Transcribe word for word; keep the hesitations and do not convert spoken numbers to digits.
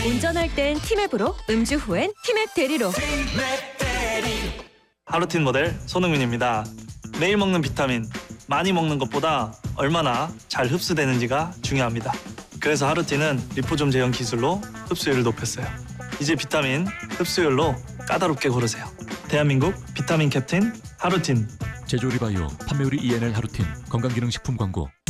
운전할 땐 티맵으로, 음주 후엔 티맵 대리로. 하루틴 모델 손흥민입니다. 매일 먹는 비타민, 많이 먹는 것보다 얼마나 잘 흡수되는지가 중요합니다. 그래서 하루틴은 리포좀 제형 기술로 흡수율을 높였어요. 이제 비타민 흡수율로 까다롭게 고르세요. 대한민국 비타민 캡틴 하루틴. 제조리바이오 판매율이 이엔엘 하루틴 건강기능식품 광고.